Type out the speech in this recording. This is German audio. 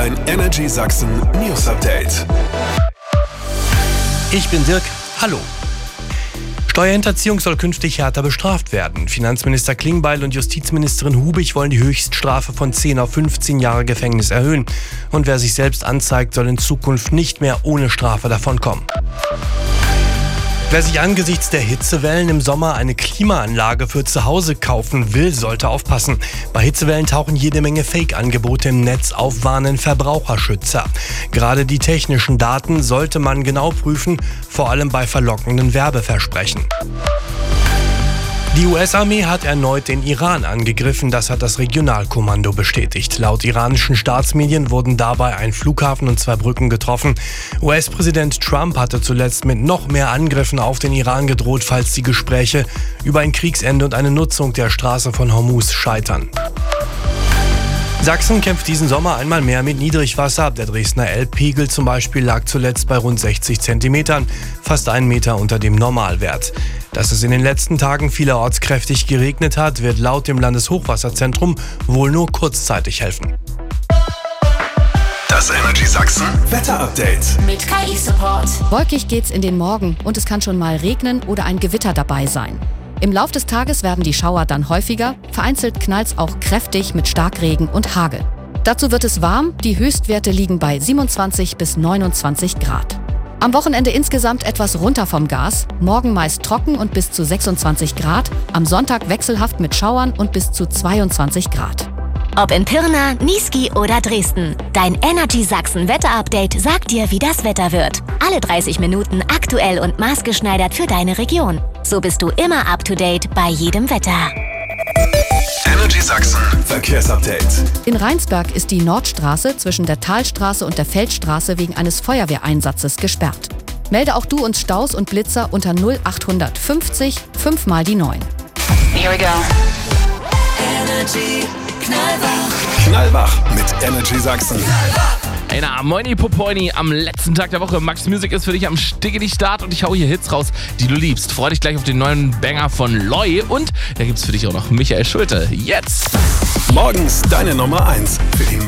Dein Energy Sachsen News Update. Ich bin Dirk. Hallo. Steuerhinterziehung soll künftig härter bestraft werden. Finanzminister Klingbeil und Justizministerin Hubig wollen die Höchststrafe von 10 auf 15 Jahre Gefängnis erhöhen. Und wer sich selbst anzeigt, soll in Zukunft nicht mehr ohne Strafe davonkommen. Wer sich angesichts der Hitzewellen im Sommer eine Klimaanlage für zu Hause kaufen will, sollte aufpassen. Bei Hitzewellen tauchen jede Menge Fake-Angebote im Netz auf, warnen Verbraucherschützer. Gerade die technischen Daten sollte man genau prüfen, vor allem bei verlockenden Werbeversprechen. Die US-Armee hat erneut den Iran angegriffen, das hat das Regionalkommando bestätigt. Laut iranischen Staatsmedien wurden dabei ein Flughafen und 2 Brücken getroffen. US-Präsident Trump hatte zuletzt mit noch mehr Angriffen auf den Iran gedroht, falls die Gespräche über ein Kriegsende und eine Nutzung der Straße von Hormuz scheitern. Sachsen kämpft diesen Sommer einmal mehr mit Niedrigwasser. Der Dresdner Elbpegel zum Beispiel lag zuletzt bei rund 60 Zentimetern, fast 1 Meter unter dem Normalwert. Dass es in den letzten Tagen vielerorts kräftig geregnet hat, wird laut dem Landeshochwasserzentrum wohl nur kurzzeitig helfen. Das Energy Sachsen Wetter Update mit KI-Support. Wolkig geht's in den Morgen und es kann schon mal regnen oder ein Gewitter dabei sein. Im Lauf des Tages werden die Schauer dann häufiger, vereinzelt knallt's auch kräftig mit Starkregen und Hagel. Dazu wird es warm, die Höchstwerte liegen bei 27 bis 29 Grad. Am Wochenende insgesamt etwas runter vom Gas, morgen meist trocken und bis zu 26 Grad, am Sonntag wechselhaft mit Schauern und bis zu 22 Grad. Ob in Pirna, Niesky oder Dresden, dein Energy Sachsen Wetter-Update sagt dir, wie das Wetter wird. Alle 30 Minuten aktuell und maßgeschneidert für deine Region. So bist du immer up to date bei jedem Wetter. Energy Sachsen Verkehrsupdate. In Rheinsberg ist die Nordstraße zwischen der Talstraße und der Feldstraße wegen eines Feuerwehreinsatzes gesperrt. Melde auch du uns Staus und Blitzer unter 0850 5 mal die 9. Here we go. Energy Knallwach mit Energy Sachsen. Na, moini popoini, am letzten Tag der Woche. Max Music ist für dich am Start und ich hau hier Hits raus, die du liebst. Freu dich gleich auf den neuen Banger von Loi und da gibt's für dich auch noch Michael Schulte. Jetzt! Morgens deine Nummer 1 für die